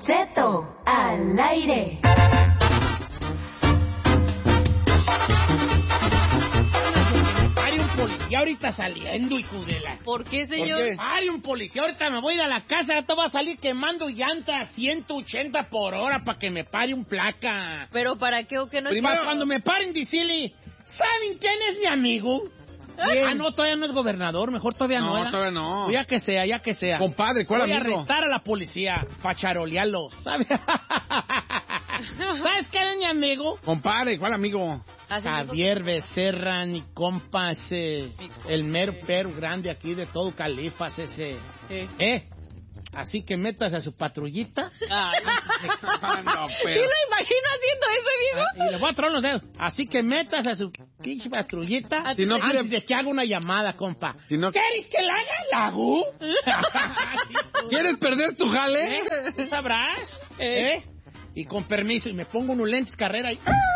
Cheto al aire. Policía ahorita saliendo, hijo de la... ¿Por qué, señor? ¿Por qué? Pare un policía, ahorita me voy a ir a la casa, ya te va a salir quemando llantas a 180 por hora para que me pare un placa. ¿Pero para qué o qué no? Primero, cuando me paren, dicile, ¿saben quién es mi amigo? Ah, no, todavía no es gobernador, mejor todavía no. No, todavía no. Ya que sea, ya que sea. Compadre, ¿cuál amigo? Voy a retar a la policía para charolearlo, ¿sabes? ¿Sabes quién es mi amigo? Compadre, ¿cuál amigo? Javier Becerra, mi compa, el mero perro grande aquí de todo Califas, ese. Así que metas a su patrullita. No, ¿Sí lo imagino haciendo eso, amigo? Y le voy a tronar los dedos. Así que metas a su pinche patrullita. Si no antes de que haga una llamada, compa. Si no... ¿Quieres que la haga la hago? ¿Quieres perder tu jale? ¿Tú sabrás? Y con permiso, y me pongo unos lentes carrera y...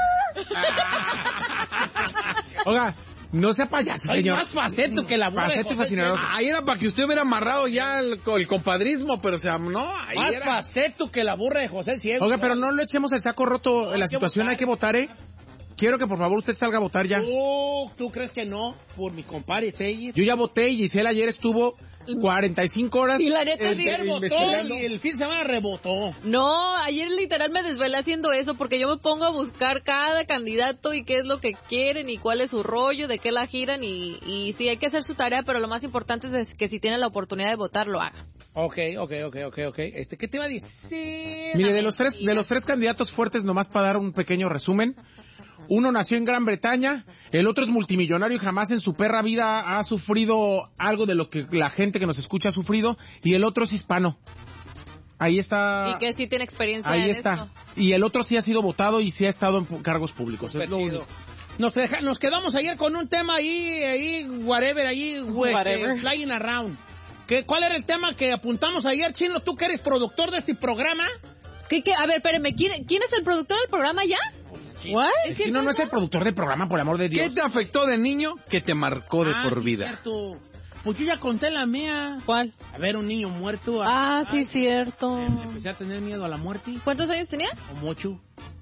Oiga, no sea payaso, Hay señor. más faceto que la burra de Faceto José fascinador. Sierra. Ahí era para que usted hubiera amarrado ya el compadrismo, pero o sea, no, ahí Más era... faceto que la burra de José Ciego. Oiga, pero no lo echemos al saco roto en la situación, hay que votar, ¿eh? Quiero que por favor usted salga a votar ya. ¿Tú crees que no? Por mi compadre Seyes. Yo ya voté y Giselle ayer estuvo 45 horas. Y la neta, Ayer votó investigando. y el fin de semana rebotó. No, ayer literal me desvelé haciendo eso porque yo me pongo a buscar cada candidato y qué es lo que quieren y cuál es su rollo, de qué la giran y sí, hay que hacer su tarea, pero lo más importante es que si tiene la oportunidad de votar, lo haga. Ok. ¿Qué te iba a decir? Mire, de los tres candidatos fuertes, nomás para dar un pequeño resumen. Uno nació en Gran Bretaña, el otro es multimillonario y jamás en su perra vida ha sufrido algo de lo que la gente que nos escucha ha sufrido, y el otro es hispano. Ahí está. Y que sí tiene experiencia Ahí en está. esto. Y el otro sí ha sido votado y sí ha estado en cargos públicos. Es lo único. Nos quedamos ayer con un tema whatever, flying around. ¿Cuál era el tema que apuntamos ayer, Chino? ¿Tú que eres productor de este programa? ¿Qué? A ver, espérame, ¿quién es el productor del programa ya? ¿What? Es que no es el productor del programa, por el amor de Dios. ¿Qué te afectó de niño que te marcó de por sí, vida? Cierto. Pues yo ya conté la mía. ¿Cuál? A ver, un niño muerto. Sí, cierto. Empecé a tener miedo a la muerte. ¿Cuántos años tenía? Como 8.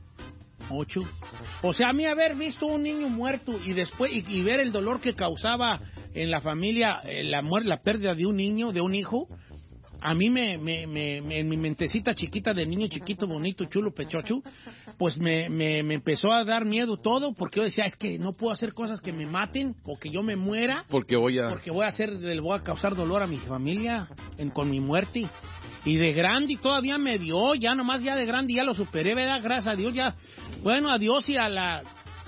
O sea, a mí haber visto un niño muerto y después y ver el dolor que causaba en la familia la pérdida de un niño, de un hijo, a mí en mi mentecita chiquita de niño chiquito, bonito, chulo, pechocho, pues me empezó a dar miedo todo, porque yo decía, es que no puedo hacer cosas que me maten o que yo me muera, Porque voy a le voy a causar dolor a mi familia con mi muerte. Y de grande todavía me dio, ya de grande ya lo superé, ¿verdad? Gracias a Dios ya. Bueno, a Dios y a la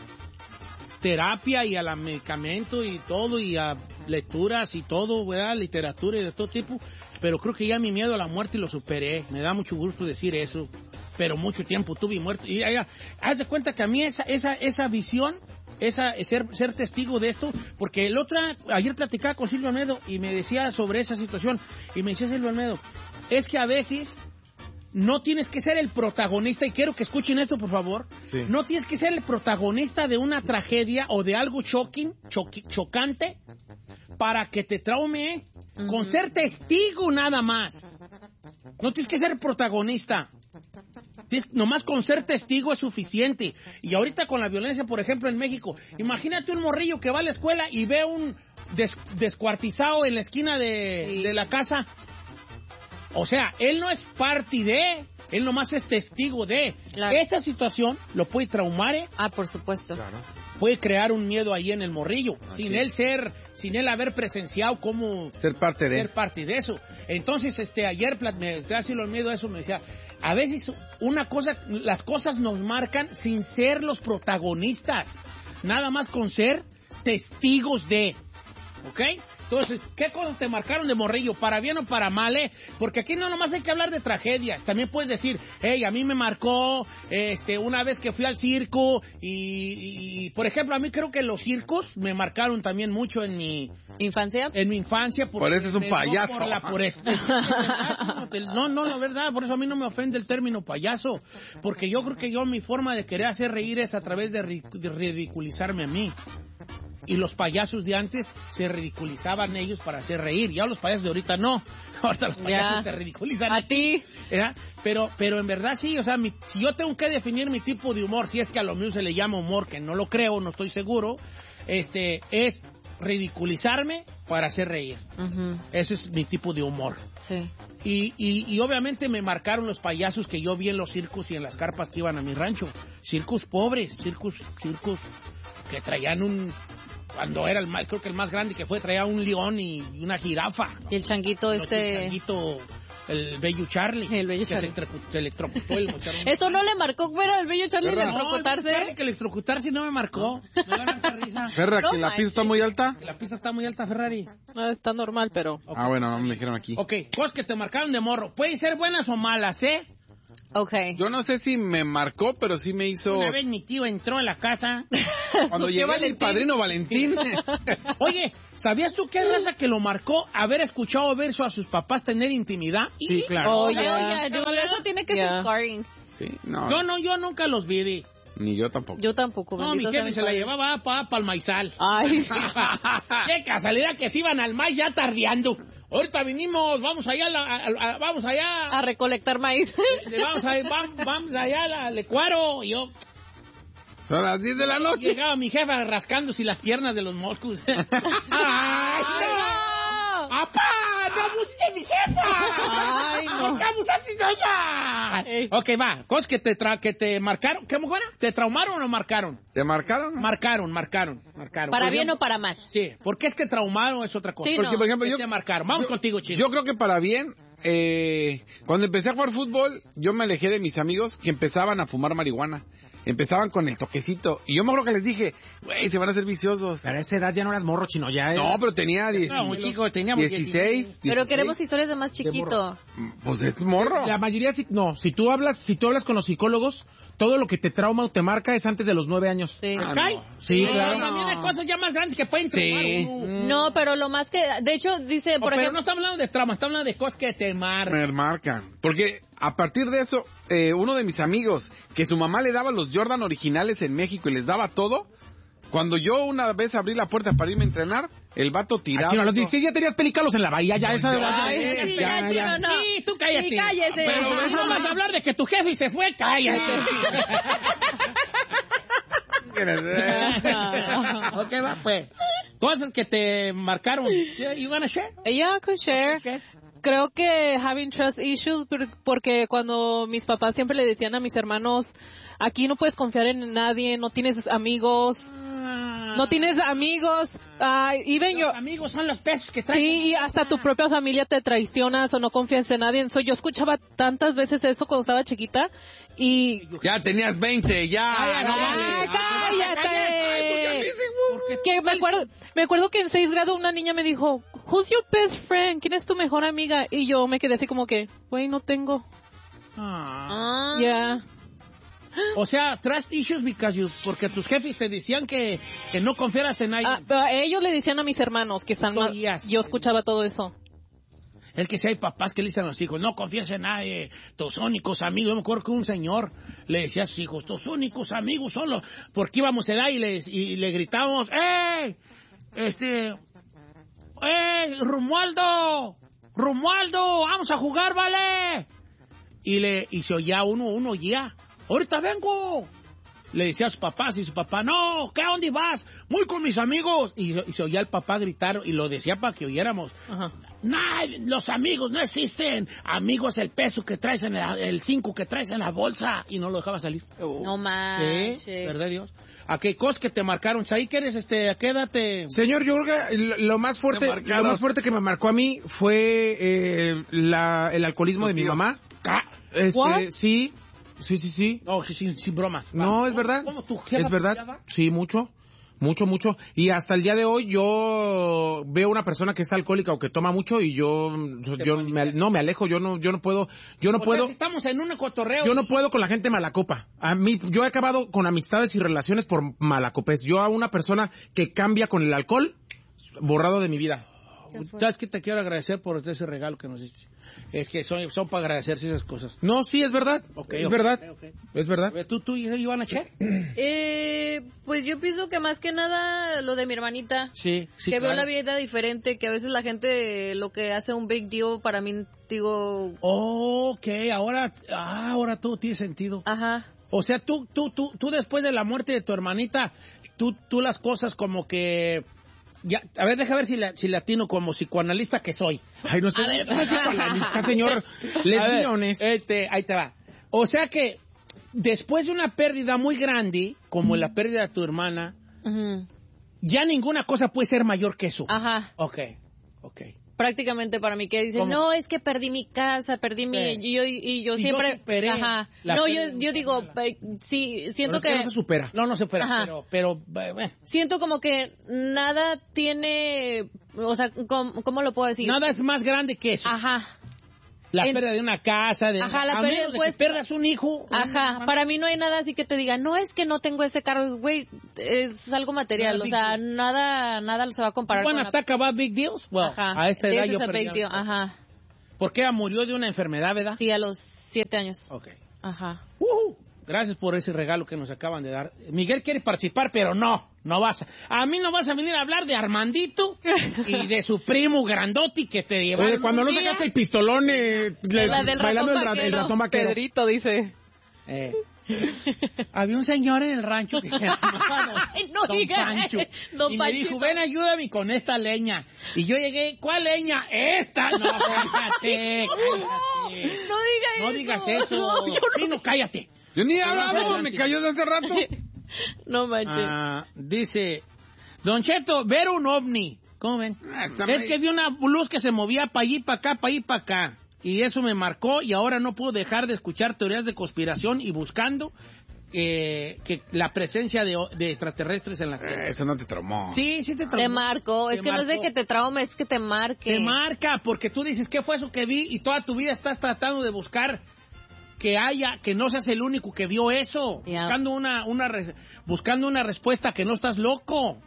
terapia y a la medicamento y todo y a lecturas y todo, ¿verdad? Literatura y de todo tipo. Pero creo que ya mi miedo a la muerte lo superé. Me da mucho gusto decir eso. Pero mucho tiempo tuve muerto. Y ya, haz de cuenta que a mí esa visión, ser testigo de esto, porque ayer platicaba con Silvio Almedo y me decía sobre esa situación. Y me decía Silvio Almedo, es que a veces no tienes que ser el protagonista, y quiero que escuchen esto, por favor. Sí. No tienes que ser el protagonista de una tragedia o de algo chocante para que te traume, con ser testigo nada más. No tienes que ser protagonista. Nomás con ser testigo es suficiente. Y ahorita con la violencia, por ejemplo, en México, imagínate un morrillo que va a la escuela y ve un descuartizado en la esquina de la casa. O sea, él no es parte de, él nomás es testigo de. Claro. Esta situación lo puede traumar, Por supuesto. Claro. puede crear un miedo ahí en el morrillo, sin él haber presenciado cómo ser parte de eso. Entonces, ayer me casi lo miedo a eso, me decía, a veces las cosas nos marcan sin ser los protagonistas, nada más con ser testigos de, ¿ok? Entonces, ¿qué cosas te marcaron de morrillo? ¿Para bien o para mal, Porque aquí no nomás hay que hablar de tragedias. También puedes decir, hey, a mí me marcó una vez que fui al circo y por ejemplo, a mí creo que los circos me marcaron también mucho en mi ¿Infancia? En mi infancia. Pareces un payaso. No, la verdad, por eso a mí no me ofende el término payaso. Porque yo creo que mi forma de querer hacer reír es a través de ridiculizarme a mí. Y los payasos de antes se ridiculizaban ellos para hacer reír. Ya los payasos de ahorita no. ahorita los payasos te ridiculizan. A ti. Pero en verdad sí, o sea, si yo tengo que definir mi tipo de humor, si es que a lo mío se le llama humor, que no lo creo, no estoy seguro, es ridiculizarme para hacer reír. Ese es mi tipo de humor. Sí. Y obviamente me marcaron los payasos que yo vi en los circos y en las carpas que iban a mi rancho. Circos pobres, circos que traían cuando era creo que el más grande que fue, traía un león y una jirafa. Y el changuito El changuito, el bello Charlie. El bello que Charlie. se electrocutó el muchacho. Eso no le marcó ver al bello Charlie electrocutarse. No, que electrocutarse no me marcó. Me da tanta risa. Ferra, No que la manches. pista está muy alta. Que la pista está muy alta, Ferrari. No, está normal, pero... Ah, bueno, no me dijeron aquí. Ok, cosas que te marcaron de morro. Pueden ser buenas o malas, ¿eh? Okay. Yo no sé si me marcó, pero sí me hizo... Una vez mi tío entró en la casa. Cuando llegué el padrino Valentín. Oye, ¿sabías tú qué raza que lo marcó haber escuchado verso a sus papás tener intimidad? Sí, claro. Oh, ya. yeah. Dude, eso tiene que ser scarring. Sí, no, Yo nunca los vi. ni yo tampoco. Yo tampoco. No, mi bendito sea jefe mi se la padre. llevaba para el maizal. Ay. Qué casualidad que se iban al maíz ya tardeando. Ahorita vinimos, vamos allá, vamos allá. A recolectar maíz. Vamos allá al Ecuaro. Y yo Son las 10 de la noche. llegaba mi jefa rascándose las piernas de los moscos. ¡Ay, no! ¡Apá! ¡No abuses de mi jefa! Ay, no. ¿Por qué abusaste de ella? Ey. Ok, va. Cosas que te marcaron. ¿Qué mejor? ¿Te traumaron o marcaron? ¿Te marcaron? Marcaron. ¿Para Por bien ejemplo, o para mal? Sí. ¿Por qué es que traumaron? Es otra cosa. Sí, Porque, no. por ejemplo, ¿Qué yo... te marcaron? Vamos contigo, Chino. Yo creo que para bien, cuando empecé a jugar fútbol, yo me alejé de mis amigos que empezaban a fumar marihuana. Empezaban con el toquecito. Y yo me acuerdo que les dije, güey, se van a hacer viciosos. Pero a esa edad ya no eras morro, Chino, ya eras... No, pero tenía teníamos 16. Pero queremos historias de más chiquito. Pues es morro. La mayoría sí, no. Si tú hablas con los psicólogos, todo lo que te trauma o te marca es antes de los 9 años. Sí. Ah, ¿Cae? no. Sí, claro. También hay cosas ya más grandes que pueden traumar. Sí. No, pero lo más que... De hecho, dice, por Pero ejemplo... no está hablando de trauma, está hablando de cosas que te marcan. Me marcan. Porque a partir de eso, uno de mis amigos, que su mamá le daba los Jordan originales en México y les daba todo, cuando yo una vez abrí la puerta para irme a entrenar, el vato tiraba... Chino, a los 16 ya tenías pelicalos en la bahía, ya esa edad. Ay, sí, ya, Chino, no. Sí, tú cállate. Sí, cállese. Pero no vas a hablar de que tu jefe se fue, cállate. Ok, va, pues. Cosas que te marcaron. You gonna share? Yeah, I could share. Okay. Creo que having trust issues, porque cuando mis papás siempre le decían a mis hermanos, aquí no puedes confiar en nadie, no tienes amigos, even Los amigos son los pesos que traen. sí, y hasta tu propia familia te traicionas o no confías en nadie. Yo escuchaba tantas veces eso cuando estaba chiquita y... Ya tenías 20, ya. no vale. ¡Cállate! Que me acuerdo que en 6º grado una niña me dijo, who's your best friend? ¿Quién es tu mejor amiga? Y yo me quedé así como que, güey, no tengo. Ah. Ya. O sea, trust issues porque tus jefes te decían que no confiaras en nadie. Pero ellos le decían a mis hermanos que están mal. Oías. Yo escuchaba todo eso. Es que si hay papás que le dicen a los hijos, no confíes en nadie, tus únicos amigos. Yo me acuerdo que un señor le decía a sus hijos, tus únicos amigos son los... Porque íbamos a edad y le gritábamos, ¡Ey! ¡Romualdo! ¡Vamos a jugar, vale! Y se oía uno oía, ¡ahorita vengo! Le decía a sus papás y su papá, no, ¿qué? ¿A dónde vas? Muy con mis amigos. Y se oía el papá gritar y lo decía para que oyéramos. Ajá. No, los amigos no existen. Amigos el peso que traes el 5 que traes en la bolsa. Y no lo dejaba salir. No manches. ¿Verdad, Dios? ¿A qué cosas que te marcaron? ¿Ahí qué eres? ¿A qué edad te...? Señor Yolga, lo más fuerte que me marcó a mí fue el alcoholismo de mi mamá. What? Sí. No, sin broma. No, es verdad. ¿Cómo tu jefa Es verdad. peleaba? Sí, mucho. Y hasta el día de hoy yo veo una persona que es alcohólica o que toma mucho y me alejo, yo no puedo. Estamos en un cotorreo. Yo no puedo con la gente malacopa. Yo he acabado con amistades y relaciones por malacopés. Yo a una persona que cambia con el alcohol, borrado de mi vida. ¿Sabes qué? Te quiero agradecer por ese regalo que nos hiciste. es que son para agradecerse esas cosas. No, sí, es verdad. Es verdad. Es verdad. ¿Tú, Ivana, Che? Pues yo pienso que más que nada lo de mi hermanita. Sí, que claro. veo la vida diferente, que a veces la gente lo que hace un big deal para mí, digo... Ok, ahora todo tiene sentido. Ajá. O sea, tú después de la muerte de tu hermanita, tú las cosas como que... Ya, a ver, deja ver si le atino como psicoanalista que soy. Ay, no estoy psicoanalista, señor. Lesbiones. Ahí te va. O sea que después de una pérdida muy grande, como la pérdida de tu hermana, ya ninguna cosa puede ser mayor que eso. Ajá. Ok. Prácticamente para mí, que dicen, ¿Cómo? no, es que perdí mi casa, perdí mi... Y yo siempre... Yo superé ajá. la No, pérdida yo digo, sí, siento Pero es que no se supera. No se supera, Ajá. pero siento como que nada tiene... O sea, ¿cómo lo puedo decir? nada es más grande que eso. Ajá. La pérdida de una casa, Ajá, la a pérdida, menos de pues, que pierdas un hijo. Ajá, para mí no hay nada así que te diga, no es que no tengo ese carro, güey, es algo material, o sea, nada se va a comparar When con attack about big deals, well, Ajá, a esta edad this yo is a perdí big deal, ajá, ¿Por qué murió de una enfermedad, verdad? sí, a los 7 años, Ok. ajá. Gracias por ese regalo que nos acaban de dar. Miguel quiere participar, pero no vas a mí no vas a venir a hablar de Armandito y de su primo Grandotti que te llevaron. Oye, cuando un no día. sacaste el pistolón, La del bailando ratón el ratón vaquero. Pedrito dice. Había un señor en el rancho que se llamaba No Don diga, Pancho. Don Y me Panchito. dijo, ven, ayúdame con esta leña. Y yo llegué, ¿cuál leña? ¡Esta! No, cállate. No digas eso. No, yo no. Sí, no, cállate. Yo ni he No, hablado, no, me no. cayó de hace rato. No manches. Dice, Don Cheto, ver un ovni. ¿Cómo ven? Es que vi una luz que se movía para allí, para acá, para allí, para acá. Y eso me marcó y ahora no puedo dejar de escuchar teorías de conspiración y buscando que la presencia de extraterrestres en la Tierra. Eso no te traumó. Sí, te traumó. Te marco, es Te que no es de marcó. que te traume, es que te marque. Te marca, porque tú dices, ¿qué fue eso que vi? Y toda tu vida estás tratando de buscar que no seas el único que vio eso. Yeah. Buscando una respuesta que no estás loco.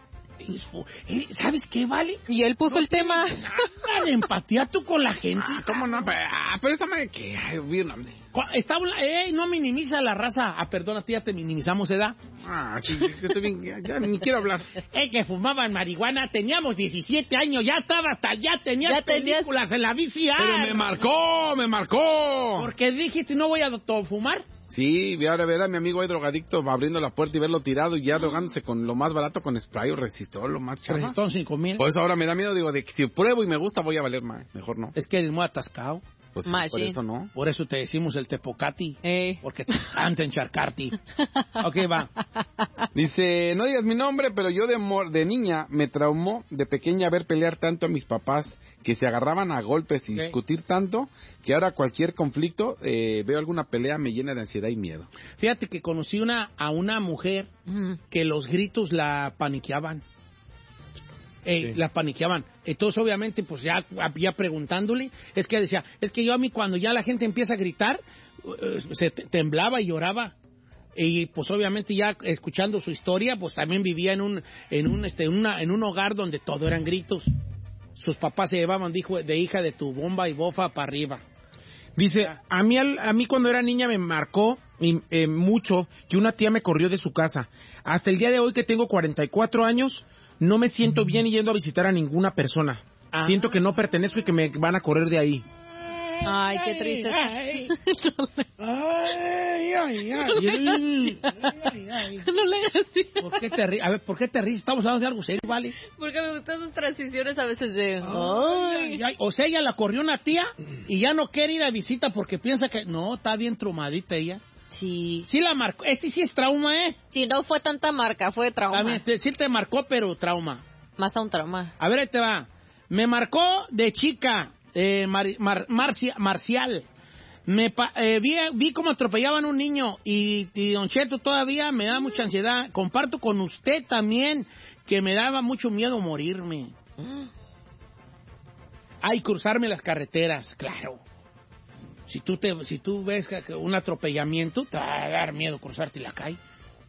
¿Sabes qué, Vale? Y él puso el tema. Nada de empatía tú con la gente. ¿Cómo no? Pero esa madre que... vi una... No minimiza la raza. Perdona, tía, te minimizamos, ¿edad? Sí, estoy bien, ya ni quiero hablar. Que fumaban marihuana, teníamos 17 años, ya tenías películas en la VCR. Pero me marcó. Porque dijiste, no voy a fumar. Sí, vi ahora ver a mi amigo ahí drogadicto abriendo la puerta y verlo tirado y ya drogándose con lo más barato, con spray o resistol, lo más chafa. Resistol 5000. Pues ahora me da miedo, digo, de que si pruebo y me gusta voy a valer más. Mejor no. Es que eres muy atascado. Pues sí, Machín. por eso no. Por eso te decimos el tepocati. Porque te encanta encharcarte. Ok, va. Dice, no digas mi nombre, pero yo de niña me traumó de pequeña ver pelear tanto a mis papás que se agarraban a golpes y discutir tanto que ahora cualquier conflicto, veo alguna pelea, me llena de ansiedad y miedo. Fíjate que conocí a una mujer que los gritos la paniqueaban. La paniqueaban. Entonces, obviamente, pues ya preguntándole, es que decía, es que yo a mí cuando ya la gente empieza a gritar, se temblaba y lloraba. Y pues obviamente ya escuchando su historia, pues también vivía en un hogar donde todo eran gritos. Sus papás se llevaban de hija de tu bomba y bofa para arriba. Dice, a mí cuando era niña me marcó mucho que una tía me corrió de su casa. Hasta el día de hoy que tengo 44 años, no me siento bien yendo a visitar a ninguna persona. Siento que no pertenezco y que me van a correr de ahí. Ay, qué triste. No le hagas así. ¿Por qué te ríes? Estamos hablando de algo serio, ¿vale? Porque me gustan sus transiciones a veces de... O sea, ella la corrió una tía y ya no quiere ir a visita porque piensa que... No, está bien traumadita ella. Sí. Sí la marcó. Sí es trauma, ¿eh? Sí, no fue tanta marca, fue trauma. También, sí te marcó, pero trauma. Más a un trauma. A ver, ahí te va. Me marcó de chica, Marcial. Vi cómo atropellaban a un niño y Don Cheto todavía me da mucha ansiedad. Comparto con usted también que me daba mucho miedo morirme. Cruzarme las carreteras, claro. Si tú ves un atropellamiento, te va a dar miedo cruzarte la calle.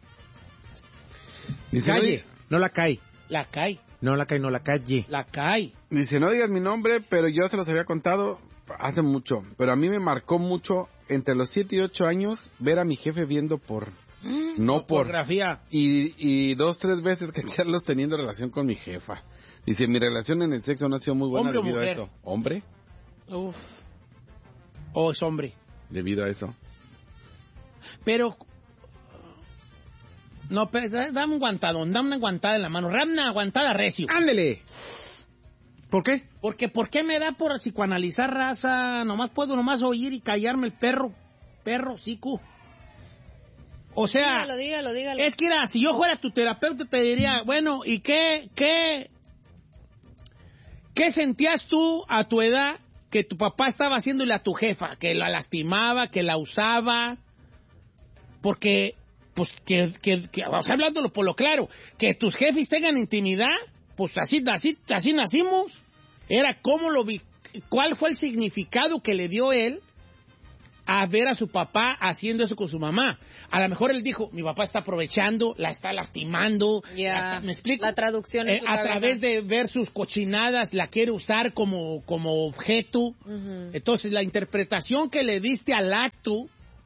Dice, Calle, no la calle. La calle. No la calle, no la calle. La calle. Dice, no digas mi nombre, pero yo se los había contado hace mucho, pero a mí me marcó mucho entre los 7 y 8 años ver a mi jefe viendo no por pornografía. Y 2, 3 veces cacharlos teniendo relación con mi jefa. Dice, mi relación en el sexo no ha sido muy buena ¿Hombre o debido a mujer? eso. ¿Hombre? Uf. O es hombre. Debido a eso. Pero... No, pero dame un guantadón, dame una guantada en la mano. Dame una guantada recio. ¡Ándele! ¿Por qué? Porque ¿por qué me da por psicoanalizar, raza? Puedo oír y callarme el perro cico. O sea... Dígalo. Es que era, si yo fuera tu terapeuta te diría, bueno, ¿y qué sentías tú a tu edad que tu papá estaba haciéndole a tu jefa? Que la lastimaba, que la usaba. Porque, pues, o sea, hablándolo por lo claro, que tus jefes tengan intimidad, pues así nacimos. Era cómo lo vi, cuál fue el significado que le dio él a ver a su papá haciendo eso con su mamá. A lo mejor él dijo, mi papá está aprovechando, la está lastimando. ¿Me explico? La traducción en su a cabeza. través de ver sus cochinadas, la quiere usar como objeto. Uh-huh. Entonces, la interpretación que le diste al acto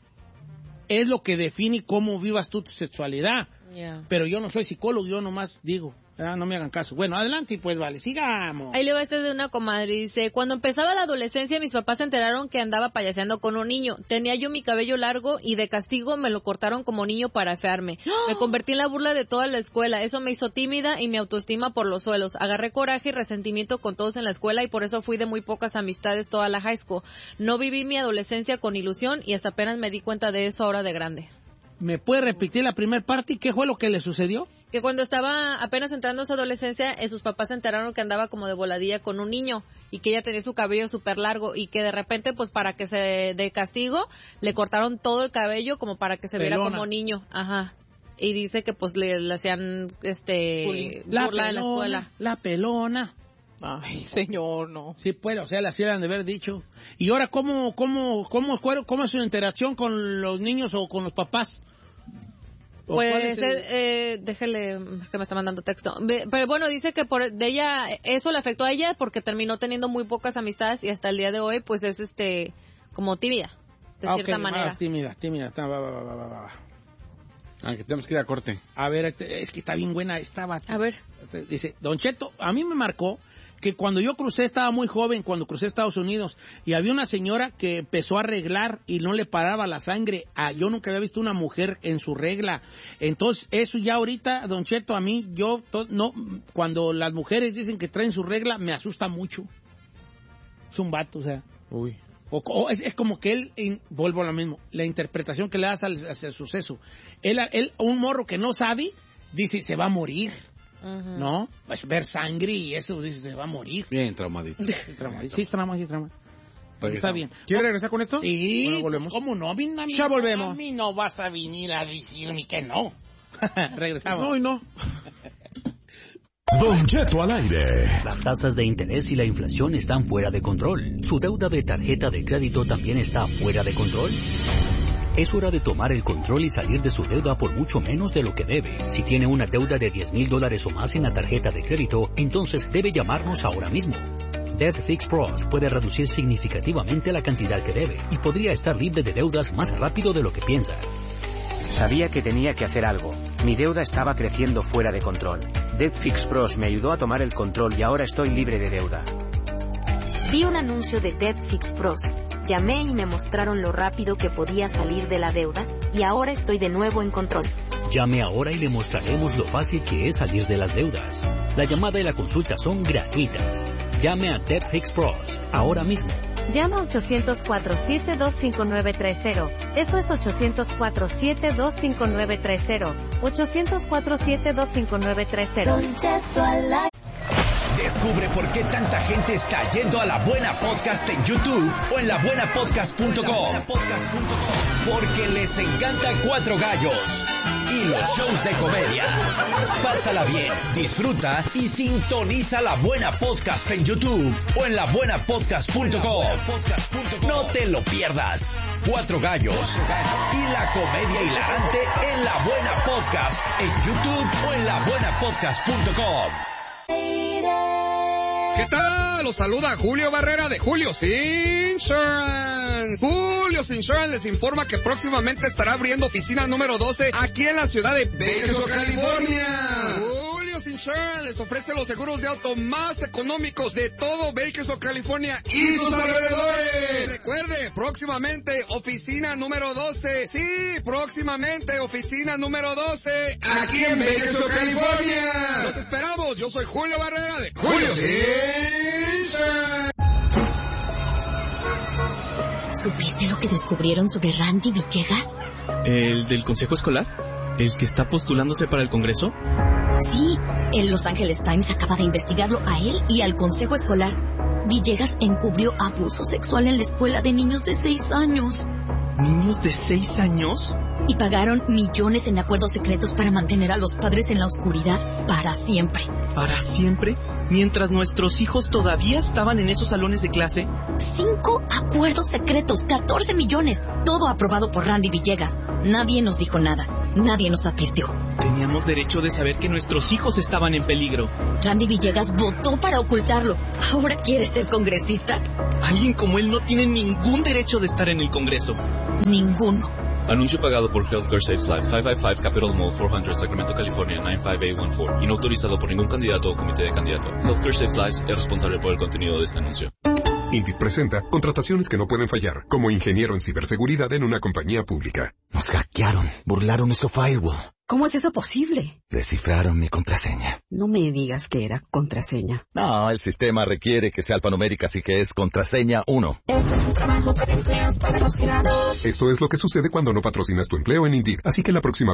es lo que define cómo vivas tú tu sexualidad. Yeah. Pero yo no soy psicólogo, yo nomás digo... no me hagan caso. Bueno, adelante, pues, vale, sigamos. Ahí le va de una comadre, dice, cuando empezaba la adolescencia mis papás se enteraron que andaba payaseando con un niño. Tenía yo mi cabello largo y de castigo me lo cortaron como niño para afearme. ¡Oh! Me convertí en la burla de toda la escuela. Eso me hizo tímida y mi autoestima por los suelos. Agarré coraje y resentimiento con todos en la escuela y por eso fui de muy pocas amistades toda la high school. No viví mi adolescencia con ilusión y hasta apenas me di cuenta de eso ahora de grande. ¿Me puede repetir la primera parte y qué fue lo que le sucedió? Que cuando estaba apenas entrando a su adolescencia, sus papás se enteraron que andaba como de voladilla con un niño y que ella tenía su cabello súper largo y que de repente, pues para que de castigo, le cortaron todo el cabello como para que se viera como niño. Ajá. Y dice que pues le hacían burla en la escuela. La pelona. Ay, señor, no. Sí, pues, o sea, la hacían de haber dicho. Y ahora, ¿cómo es su interacción con los niños o con los papás? Pues, déjele, que me está mandando texto. Pero bueno, dice que de ella, eso le afectó a ella porque terminó teniendo muy pocas amistades y hasta el día de hoy, pues es como tímida, de cierta manera. Tímida. Va. Que tenemos que ir a corte. A ver, es que está bien buena esta. A ver. Dice, Don Cheto, a mí me marcó que cuando yo crucé, estaba muy joven, cuando crucé Estados Unidos, y había una señora que empezó a arreglar y no le paraba la sangre. Yo nunca había visto una mujer en su regla. Entonces, eso ya ahorita, Don Cheto, a mí, cuando las mujeres dicen que traen su regla, me asusta mucho. Es un vato, o sea. Uy. Es como que él, vuelvo a lo mismo, la interpretación que le das hacia el suceso. Él, un morro que no sabe, dice, se va a morir. Uh-huh. ¿No? Pues ver sangre y eso, dice, se va a morir. Bien traumadito. Sí, trauma. Está bien. ¿Quiere regresar con esto? Sí. Bueno, volvemos. ¿Cómo no? Ya volvemos. A mí no vas a venir a decirme que no. Regresamos. No y no. Don Cheto al aire. Las tasas de interés y la inflación están fuera de control. ¿Su deuda de tarjeta de crédito también está fuera de control? Es hora de tomar el control y salir de su deuda por mucho menos de lo que debe. Si tiene una deuda de $10,000 o más en la tarjeta de crédito, entonces debe llamarnos ahora mismo. Debt Fix Pros puede reducir significativamente la cantidad que debe y podría estar libre de deudas más rápido de lo que piensa. Sabía que tenía que hacer algo. Mi deuda estaba creciendo fuera de control. Debt Fix Pros me ayudó a tomar el control y ahora estoy libre de deuda. Vi un anuncio de Debt Fix Pros. Llamé y me mostraron lo rápido que podía salir de la deuda y ahora estoy de nuevo en control. Llame ahora y le mostraremos lo fácil que es salir de las deudas. La llamada y la consulta son gratuitas. Llame a Debt Fix Pros ahora mismo. Llama 800-472-5930. Eso es 800-472-5930. 800-472-5930. Descubre por qué tanta gente está yendo a La Buena Podcast en YouTube o en labuenapodcast.com. Porque les encanta Cuatro Gallos y los shows de comedia. Pásala bien, disfruta y sintoniza La Buena Podcast en YouTube o en labuenapodcast.com. No te lo pierdas. Cuatro Gallos y la comedia hilarante en La Buena Podcast en YouTube o en labuenapodcast.com. ¿Qué tal? Los saluda Julio Barrera de Julio's Insurance. Julio's Insurance les informa que próximamente estará abriendo oficina número 12 aquí en la ciudad de Bakersfield, California. Julio's Insurance les ofrece los seguros de auto más económicos de todo Bakersfield, California y sus alrededores. Recuerde, próximamente oficina número 12. Sí, próximamente oficina número 12 aquí en Bakersfield, California. Los esperamos. Yo soy Julio Barrera de Julio's Insurance. ¿Supiste lo que descubrieron sobre Randy Villegas? ¿El del consejo escolar? ¿El que está postulándose para el Congreso? Sí, el Los Angeles Times acaba de investigarlo a él y al consejo escolar. Villegas encubrió abuso sexual en la escuela de niños de 6 años. ¿Niños de 6 años? Y pagaron millones en acuerdos secretos para mantener a los padres en la oscuridad para siempre. ¿Para siempre? Mientras nuestros hijos todavía estaban en esos salones de clase. 5 acuerdos secretos, 14 millones, todo aprobado por Randy Villegas. Nadie nos dijo nada, nadie nos advirtió. Teníamos derecho de saber que nuestros hijos estaban en peligro. Randy Villegas votó para ocultarlo. ¿Ahora quiere ser congresista? Alguien como él no tiene ningún derecho de estar en el Congreso. Ninguno. Anuncio pagado por Healthcare Saves Lives, 555 Capitol Mall, 400, Sacramento, California, 95814. Y no autorizado por ningún candidato o comité de candidato. Healthcare Saves Lives es responsable por el contenido de este anuncio. Indeed presenta contrataciones que no pueden fallar, como ingeniero en ciberseguridad en una compañía pública. Nos hackearon, burlaron nuestro firewall. ¿Cómo es eso posible? Descifraron mi contraseña. No me digas que era contraseña. No, el sistema requiere que sea alfanumérica, así que es contraseña 1. Esto es un trabajo para empleos patrocinados. Esto es lo que sucede cuando no patrocinas tu empleo en Indeed. Así que la próxima